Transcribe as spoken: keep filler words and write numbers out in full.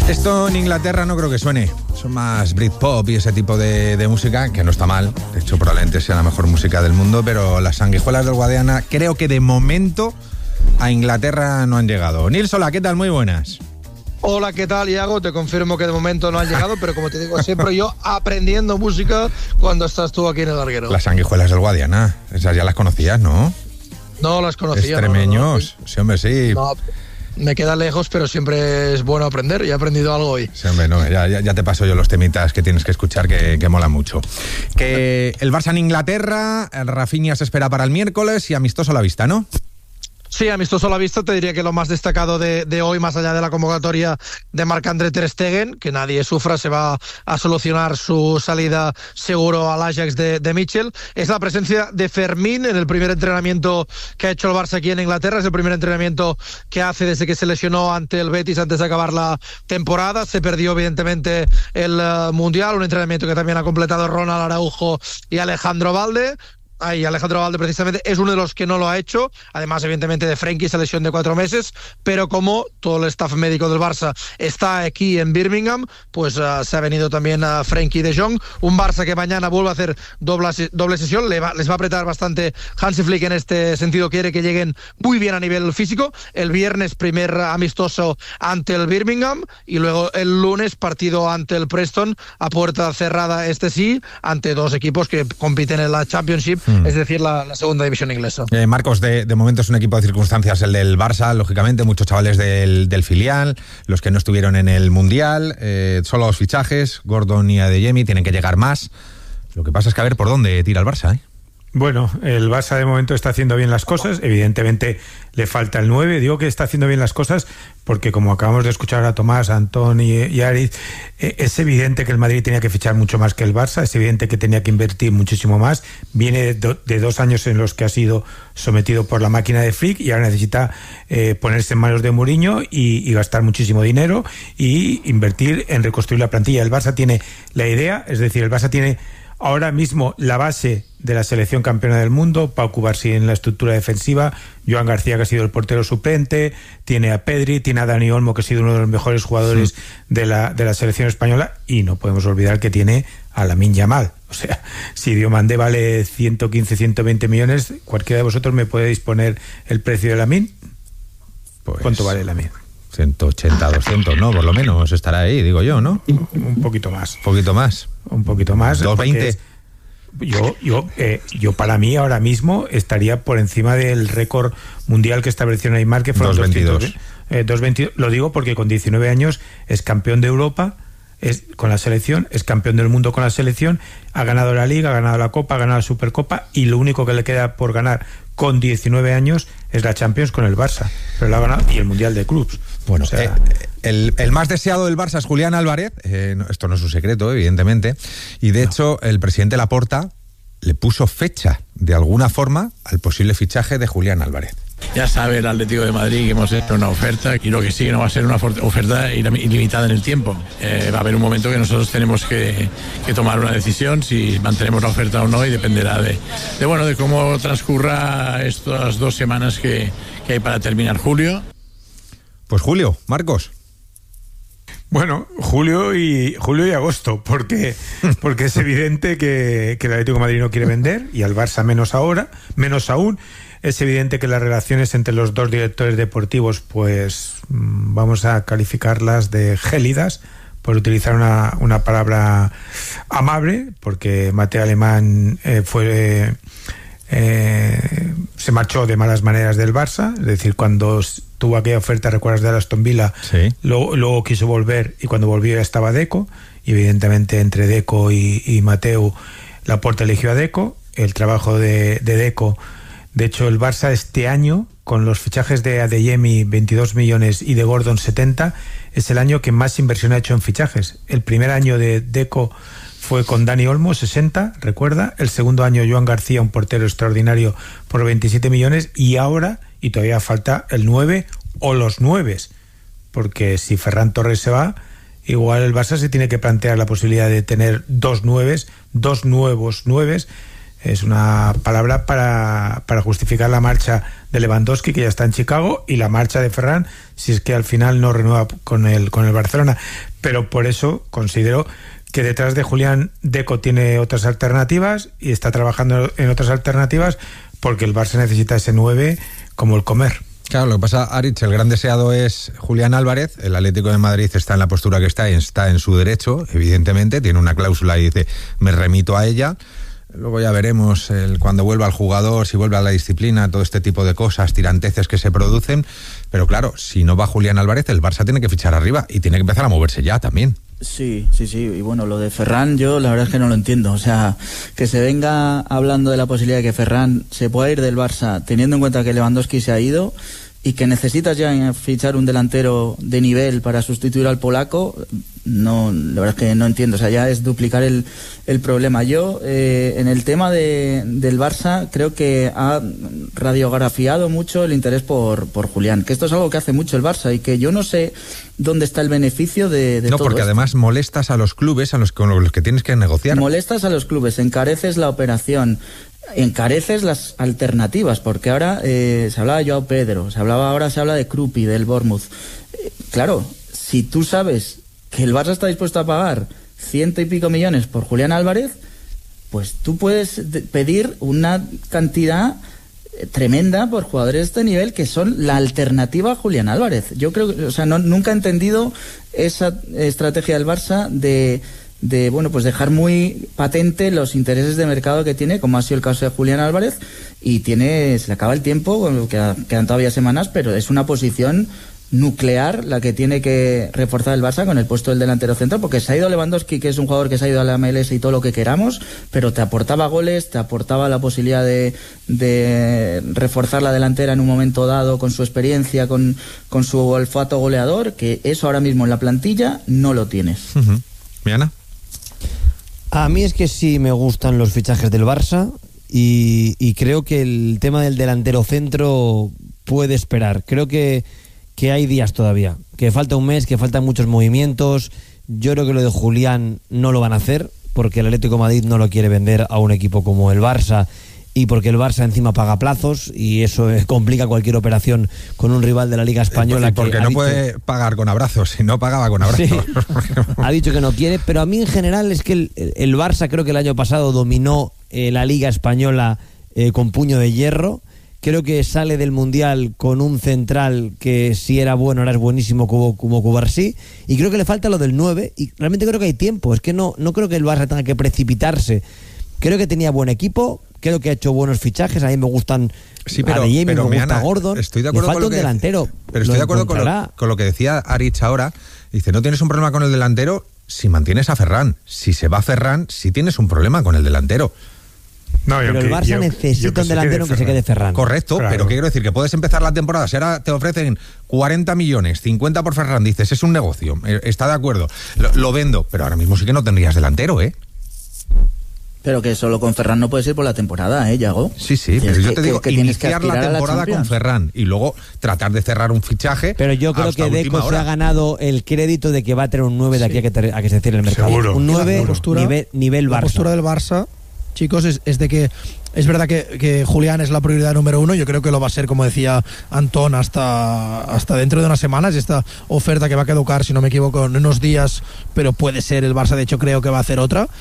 Esto en Inglaterra no creo que suene. Son más Britpop y ese tipo de, de música, que no está mal. De hecho, probablemente sea la mejor música del mundo, pero las Sanguijuelas del Guadiana creo que de momento a Inglaterra no han llegado. Nils, hola, ¿qué tal? Muy buenas. Hola, ¿qué tal, Iago? Te confirmo que de momento no han llegado, pero como te digo, siempre yo aprendiendo música cuando estás tú aquí en el larguero. Las Sanguijuelas del Guadiana, esas ya las conocías, ¿no? No las conocía. Extremeños, no, no, no. Sí, hombre, sí. No, me queda lejos, pero siempre es bueno aprender y he aprendido algo hoy. Sí, hombre, no, ya, ya, ya te paso yo los temitas que tienes que escuchar, que, que mola mucho. Que el Barça en Inglaterra, el Rafinha se espera para el miércoles y amistoso a la vista, ¿no? Sí, amistoso a la vista, te diría que lo más destacado de, de hoy, más allá de la convocatoria de Marc-André Ter Stegen, que nadie sufra, se va a solucionar su salida seguro al Ajax de, de Mitchell, es la presencia de Fermín en el primer entrenamiento que ha hecho el Barça aquí en Inglaterra. Es el primer entrenamiento que hace desde que se lesionó ante el Betis antes de acabar la temporada. Se perdió evidentemente el uh, Mundial, un entrenamiento que también ha completado Ronald Araujo y Alejandro Valde. Ay, Alejandro Valde precisamente es uno de los que no lo ha hecho, además evidentemente de Frenkie, esa lesión de cuatro meses, pero como todo el staff médico del Barça está aquí en Birmingham, pues uh, se ha venido también a uh, Frenkie de Jong, un Barça que mañana vuelve a hacer doble, doble sesión, le va, les va a apretar bastante Hansi Flick en este sentido, quiere que lleguen muy bien a nivel físico. El viernes primer amistoso ante el Birmingham y luego el lunes partido ante el Preston a puerta cerrada, este sí, ante dos equipos que compiten en la Championship, es decir, la, la segunda división inglesa. Eh, Marcos, de, de momento es un equipo de circunstancias el del Barça, lógicamente, muchos chavales del, del filial, los que no estuvieron en el Mundial, eh, solo los fichajes, Gordon y Adeyemi, tienen que llegar más. Lo que pasa es que a ver por dónde tira el Barça, ¿eh? Bueno, el Barça de momento está haciendo bien las cosas, evidentemente le falta el nueve, digo que está haciendo bien las cosas porque como acabamos de escuchar a Tomás, a Antón y, y a Aritz, eh, es evidente que el Madrid tenía que fichar mucho más que el Barça, es evidente que tenía que invertir muchísimo más, viene de, do, de dos años en los que ha sido sometido por la máquina de Flick y ahora necesita eh, ponerse en manos de Mourinho y, y gastar muchísimo dinero y invertir en reconstruir la plantilla. El Barça tiene la idea, es decir, el Barça tiene ahora mismo la base de la selección campeona del mundo, Pau Cubarsí en la estructura defensiva, Joan García que ha sido el portero suplente, tiene a Pedri, tiene a Dani Olmo que ha sido uno de los mejores jugadores sí. de la de la selección española y no podemos olvidar que tiene a Lamine Yamal. O sea, si Diomandé vale ciento quince, ciento veinte millones, cualquiera de vosotros me podéis poner el precio de Lamine. Pues, ¿cuánto vale Lamine? ciento ochenta, doscientos, ¿no? Por lo menos estará ahí, digo yo, ¿no? Un poquito más. Un poquito más. Un poquito más. doscientos veinte. Yo, yo, eh, yo para mí ahora mismo estaría por encima del récord mundial que estableció Neymar, que fueron doscientos veintidós. Eh, doscientos veintidós. Lo digo porque con diecinueve años es campeón de Europa, es con la selección, es campeón del mundo con la selección, ha ganado la Liga, ha ganado la Copa, ha ganado la Supercopa y lo único que le queda por ganar con diecinueve años es la Champions con el Barça, pero la ha ganado y el Mundial de Clubs. Bueno, o sea, eh, el, el más deseado del Barça es Julián Álvarez, eh, no, esto no es un secreto, evidentemente, y de no. hecho el presidente Laporta le puso fecha, de alguna forma, al posible fichaje de Julián Álvarez. Ya sabe el Atlético de Madrid que hemos hecho una oferta y lo que sí que no va a ser una oferta ilimitada en el tiempo. Eh, va a haber un momento que nosotros tenemos que, que tomar una decisión si mantenemos la oferta o no y dependerá de, de, bueno, de cómo transcurra estas dos semanas que, que hay para terminar julio. Pues julio, Marcos. Bueno, julio y julio y agosto, porque porque es evidente que, que el Atlético de Madrid no quiere vender y al Barça menos ahora, menos aún. Es evidente que las relaciones entre los dos directores deportivos, pues vamos a calificarlas de gélidas, por utilizar una, una palabra amable, porque Mateo Alemán eh, fue eh, se marchó de malas maneras del Barça, es decir, cuando tuvo aquella oferta, recuerdas, de Aston Villa, sí. luego, luego quiso volver y cuando volvió ya estaba Deco, y evidentemente entre Deco y, y Mateu Laporta eligió a Deco, el trabajo de, de Deco. De hecho, el Barça este año, con los fichajes de Adeyemi veintidós millones y de Gordon setenta, es el año que más inversión ha hecho en fichajes. El primer año de Deco fue con Dani Olmo, sesenta, recuerda. El segundo año Joan García, un portero extraordinario, por veintisiete millones. Y ahora, y todavía falta el nueve o los nueves, porque si Ferran Torres se va, igual el Barça se tiene que plantear la posibilidad de tener dos nueves, dos nuevos nueves, es una palabra para, para justificar la marcha de Lewandowski, que ya está en Chicago, y la marcha de Ferran, si es que al final no renueva con el, con el Barcelona. Pero por eso considero que detrás de Julián Deco tiene otras alternativas y está trabajando en otras alternativas, porque el Barça necesita ese nueve como el comer. Claro, lo que pasa, Aritz, el gran deseado es Julián Álvarez. El Atlético de Madrid está en la postura que está y está en su derecho, evidentemente, tiene una cláusula y dice, me remito a ella. Luego ya veremos el, cuando vuelva el jugador, si vuelve a la disciplina, todo este tipo de cosas, tiranteces que se producen. Pero claro, si no va Julián Álvarez, el Barça tiene que fichar arriba y tiene que empezar a moverse ya también. Sí, sí, sí. Y bueno, lo de Ferran yo la verdad es que no lo entiendo. O sea, que se venga hablando de la posibilidad de que Ferran se pueda ir del Barça, teniendo en cuenta que Lewandowski se ha ido y que necesitas ya fichar un delantero de nivel para sustituir al polaco, no, la verdad es que no entiendo. O sea, ya es duplicar el, el problema. Yo, eh, en el tema de, del Barça, creo que ha radiografiado mucho el interés por, por Julián, que esto es algo que hace mucho el Barça y que yo no sé dónde está el beneficio de, de no, todo porque esto. Además molestas a los clubes a los, con los que tienes que negociar. Molestas a los clubes, encareces la operación, encareces las alternativas, porque ahora eh, se hablaba de Joao Pedro, se hablaba ahora se habla de Krupi, del Bournemouth. Eh, claro, si tú sabes que el Barça está dispuesto a pagar ciento y pico millones por Julián Álvarez, pues tú puedes de- pedir una cantidad eh, tremenda por jugadores de este nivel que son la alternativa a Julián Álvarez. Yo creo que, o sea, no, nunca he entendido esa estrategia del Barça de de bueno pues dejar muy patente los intereses de mercado que tiene, como ha sido el caso de Julián Álvarez, y tiene, se le acaba el tiempo, bueno, quedan, quedan todavía semanas, pero es una posición nuclear la que tiene que reforzar el Barça con el puesto del delantero central, porque se ha ido Lewandowski, que es un jugador que se ha ido a la M L S y todo lo que queramos, pero te aportaba goles, te aportaba la posibilidad de, de reforzar la delantera en un momento dado con su experiencia, con, con su olfato goleador, que eso ahora mismo en la plantilla no lo tienes. Uh-huh. ¿Miana? A mí es que sí me gustan los fichajes del Barça y, y creo que el tema del delantero centro puede esperar. Creo que, que hay días todavía, que falta un mes, que faltan muchos movimientos. Yo creo que lo de Julián no lo van a hacer porque el Atlético de Madrid no lo quiere vender a un equipo como el Barça, y porque el Barça encima paga plazos y eso complica cualquier operación con un rival de la Liga Española. Y porque que no dicho, puede pagar con abrazos, si no pagaba con abrazos. Sí, ha dicho que no quiere, pero a mí en general es que el, el Barça creo que el año pasado dominó eh, la Liga Española eh, con puño de hierro. Creo que sale del Mundial con un central que si era bueno, ahora es buenísimo como, como Cubarsí, y creo que le falta lo del nueve, y realmente creo que hay tiempo. Es que no, no creo que el Barça tenga que precipitarse. Creo que tenía buen equipo, creo que ha hecho buenos fichajes, a mí me gustan sí, pero, Adeyemi, pero, me gusta Miana, Gordon, estoy de acuerdo le falta con lo un que, delantero. Pero estoy de acuerdo con lo, con lo que decía Aritz ahora. Dice, no tienes un problema con el delantero si mantienes a Ferran. Si se va Ferran, sí tienes un problema con el delantero. No, pero que, el Barça yo, necesita yo que un delantero que se quede Ferran. Correcto, Claro. pero ¿qué quiero decir? Que puedes empezar la temporada, si ahora te ofrecen cuarenta millones, cincuenta por Ferran, dices, es un negocio, está de acuerdo, lo, lo vendo, pero ahora mismo sí que no tendrías delantero, ¿eh? Pero que solo con Ferran no puedes ir por la temporada, ¿eh, Yago? Sí, sí, Tienes pero yo que- te digo, que- que tienes que iniciar la aspirar a la temporada con Champions. Ferran y luego tratar de cerrar un fichaje. Pero yo creo hasta que última Deco se hora. ha ganado el crédito de que va a tener un nueve de aquí a que, ter- a que se cierre el mercado. Seguro. Un nueve La postura- nivel, nivel La Barça. postura del Barça, chicos, es, es de que es verdad que, que Julián es la prioridad número uno. Yo creo que lo va a ser, como decía Antón, hasta, hasta dentro de unas semanas. Esta oferta que va a caducar, si no me equivoco, en unos días, pero puede ser el Barça, de hecho creo que va a hacer otra.